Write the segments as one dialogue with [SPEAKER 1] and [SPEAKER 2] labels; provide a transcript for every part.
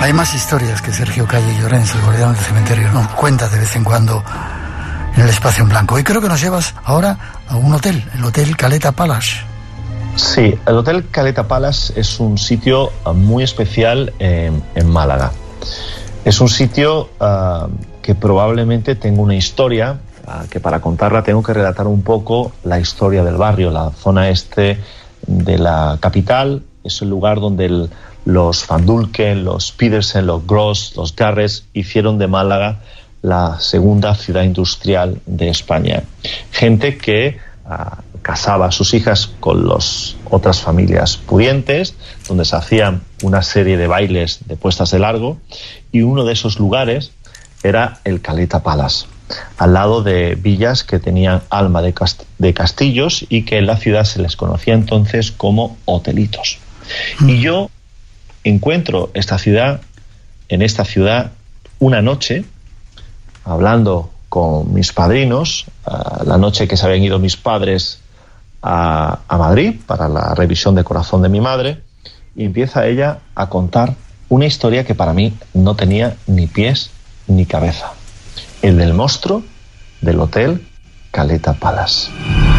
[SPEAKER 1] Hay más historias que Sergio Calle Llorens, el guardián del cementerio, ¿no? Cuenta de vez en cuando en el Espacio en Blanco. Y creo que nos llevas ahora a un hotel, el Hotel Caleta Palace.
[SPEAKER 2] Sí, el Hotel Caleta Palace es un sitio muy especial en Málaga. Es un sitio que probablemente tenga una historia, que para contarla tengo que relatar un poco la historia del barrio. La zona este de la capital es el lugar donde los Van Dulken, los Pedersen, los Gross, los Garres hicieron de Málaga la segunda ciudad industrial de España. Gente que casaba a sus hijas con las otras familias pudientes, donde se hacían una serie de bailes de puestas de largo, y uno de esos lugares era el Caleta Palace, al lado de villas que tenían alma de castillos y que en la ciudad se les conocía entonces como hotelitos. Y yo encuentro en esta ciudad una noche, hablando con mis padrinos, la noche que se habían ido mis padres a Madrid para la revisión de corazón de mi madre, y empieza ella a contar una historia que para mí no tenía ni pies ni cabeza. El del monstruo del Hotel Caleta Palace.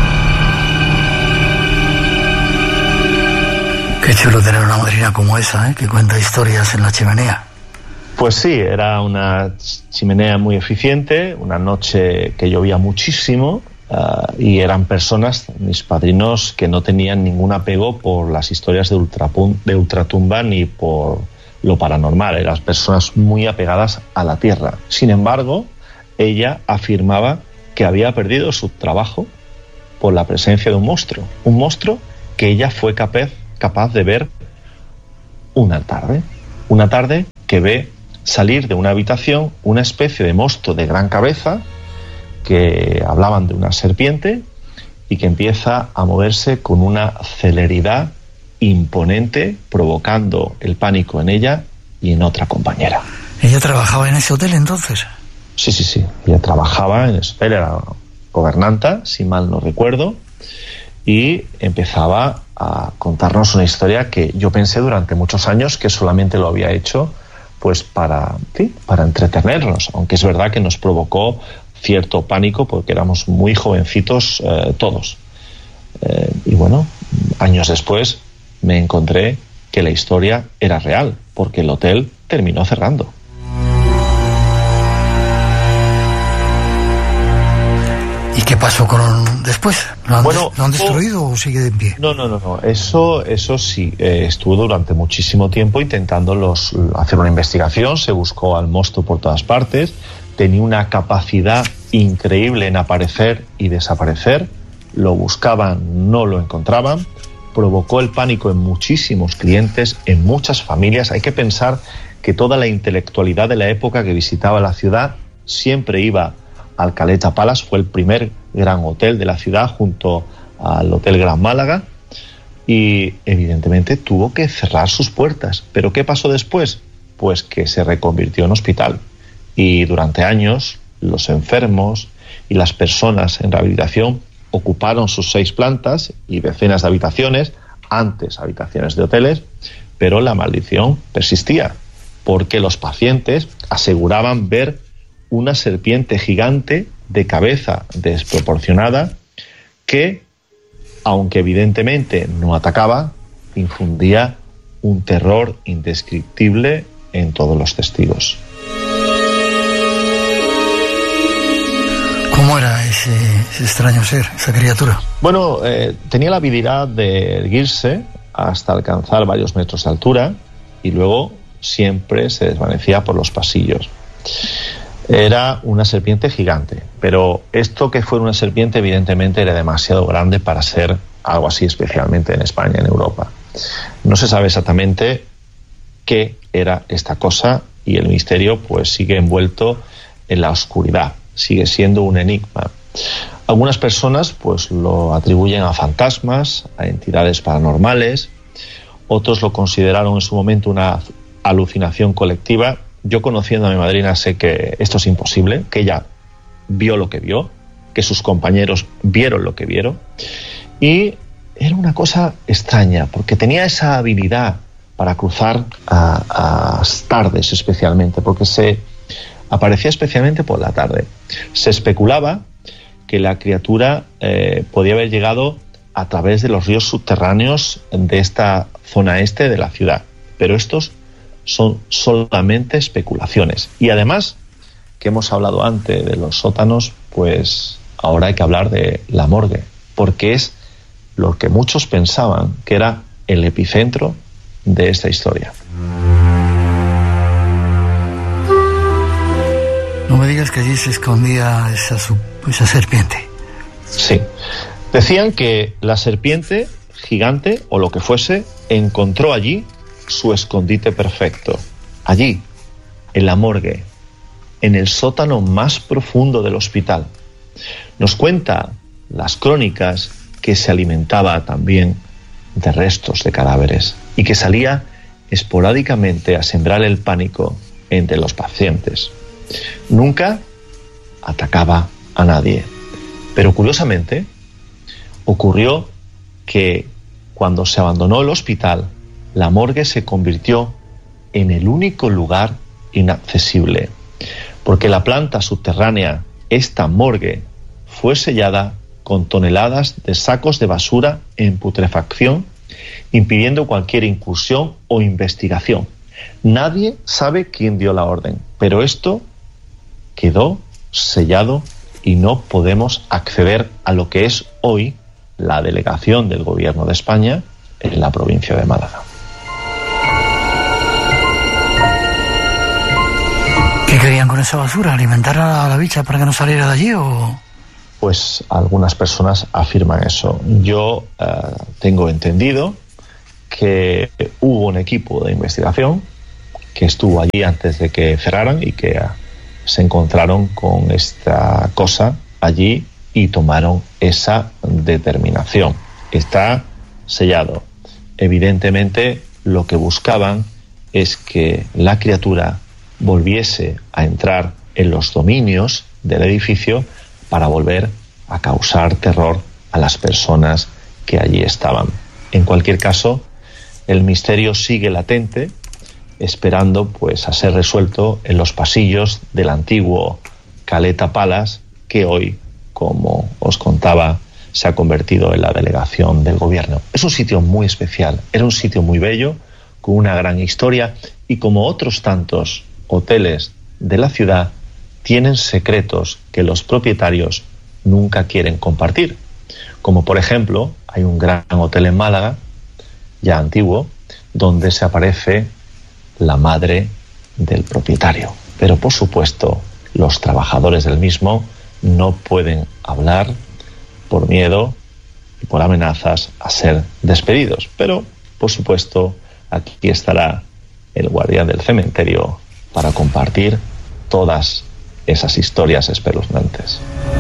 [SPEAKER 1] Qué chulo tener una madrina como esa, que cuenta historias en la chimenea.
[SPEAKER 2] Pues sí, era una chimenea muy eficiente, una noche que llovía muchísimo, y eran personas, mis padrinos, que no tenían ningún apego por las historias de ultratumba ni por lo paranormal. Eran personas muy apegadas a la tierra. Sin embargo, ella afirmaba que había perdido su trabajo por la presencia de un monstruo que ella fue capaz de ver una tarde que ve salir de una habitación una especie de monstruo de gran cabeza, que hablaban de una serpiente, y que empieza a moverse con una celeridad imponente, provocando el pánico en ella y en otra compañera.
[SPEAKER 1] ¿Ella trabajaba en ese hotel entonces?
[SPEAKER 2] Sí. Ella trabajaba en ese hotel, era gobernanta, si mal no recuerdo, y empezaba a contarnos una historia que yo pensé durante muchos años que solamente lo había hecho pues para entretenernos, aunque es verdad que nos provocó cierto pánico porque éramos muy jovencitos todos. Y bueno, años después me encontré que la historia era real, porque el hotel terminó cerrando.
[SPEAKER 1] ¿Y qué pasó después? ¿Lo han destruido o sigue de pie?
[SPEAKER 2] No. Eso sí, estuvo durante muchísimo tiempo intentando hacer una investigación. Se buscó al monstruo por todas partes. Tenía una capacidad increíble en aparecer y desaparecer. Lo buscaban, no lo encontraban. Provocó el pánico en muchísimos clientes, en muchas familias. Hay que pensar que toda la intelectualidad de la época que visitaba la ciudad siempre iba al Caleta Palace. Fue el primer gran hotel de la ciudad junto al Hotel Gran Málaga, y evidentemente tuvo que cerrar sus puertas. ¿Pero qué pasó después? Pues que se reconvirtió en hospital, y durante años los enfermos y las personas en rehabilitación ocuparon sus 6 plantas y decenas de habitaciones, antes habitaciones de hoteles, pero la maldición persistía, porque los pacientes aseguraban ver una serpiente gigante de cabeza desproporcionada que, aunque evidentemente no atacaba, infundía un terror indescriptible en todos los testigos.
[SPEAKER 1] ¿Cómo era ese extraño ser, esa criatura?
[SPEAKER 2] Bueno, tenía la habilidad de erguirse hasta alcanzar varios metros de altura y luego siempre se desvanecía por los pasillos. Era una serpiente gigante, pero esto que fuera una serpiente evidentemente era demasiado grande para ser algo así, especialmente en España, en Europa. No se sabe exactamente qué era esta cosa, y el misterio pues sigue envuelto en la oscuridad, sigue siendo un enigma. Algunas personas pues lo atribuyen a fantasmas, a entidades paranormales, otros lo consideraron en su momento una alucinación colectiva. Yo, conociendo a mi madrina, sé que esto es imposible, que ella vio lo que vio, que sus compañeros vieron lo que vieron, y era una cosa extraña, porque tenía esa habilidad para cruzar a tardes especialmente, porque se aparecía especialmente por la tarde. Se especulaba que la criatura podía haber llegado a través de los ríos subterráneos de esta zona este de la ciudad, pero estos son solamente especulaciones. Y además, que hemos hablado antes de los sótanos, pues ahora hay que hablar de la morgue, porque es lo que muchos pensaban que era el epicentro de esta historia.
[SPEAKER 1] No me digas que allí se escondía esa serpiente.
[SPEAKER 2] Sí. Decían que la serpiente gigante, o lo que fuese, encontró allí su escondite perfecto. Allí, en la morgue, en el sótano más profundo del hospital. Nos cuenta las crónicas que se alimentaba también de restos de cadáveres y que salía esporádicamente a sembrar el pánico entre los pacientes. Nunca atacaba a nadie, pero curiosamente ocurrió que cuando se abandonó el hospital, la morgue se convirtió en el único lugar inaccesible, porque la planta subterránea, esta morgue, fue sellada con toneladas de sacos de basura en putrefacción, impidiendo cualquier incursión o investigación. Nadie sabe quién dio la orden, pero esto quedó sellado y no podemos acceder a lo que es hoy la delegación del Gobierno de España en la provincia de Málaga.
[SPEAKER 1] ¿Qué querían con esa basura? ¿Alimentar a la bicha para que no saliera de allí o...?
[SPEAKER 2] Pues algunas personas afirman eso. Yo tengo entendido que hubo un equipo de investigación que estuvo allí antes de que cerraran y que se encontraron con esta cosa allí y tomaron esa determinación. Está sellado. Evidentemente, lo que buscaban es que la criatura volviese a entrar en los dominios del edificio para volver a causar terror a las personas que allí estaban. En cualquier caso, el misterio sigue latente, esperando pues a ser resuelto en los pasillos del antiguo Caleta Palace, que hoy, como os contaba, se ha convertido en la delegación del gobierno. Es un sitio muy especial, era un sitio muy bello, con una gran historia, y como otros tantos hoteles de la ciudad, tienen secretos que los propietarios nunca quieren compartir. Como por ejemplo, hay un gran hotel en Málaga, ya antiguo, donde se aparece la madre del propietario. Pero por supuesto, los trabajadores del mismo no pueden hablar por miedo y por amenazas a ser despedidos. Pero, por supuesto, aquí estará el guardián del cementerio para compartir todas esas historias espeluznantes.